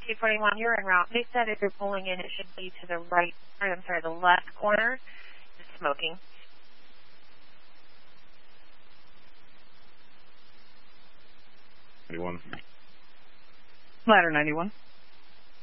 241, you're en route. They said if you're pulling in, it should be to the right, or I'm sorry, the left corner. It's smoking. Ladder 91.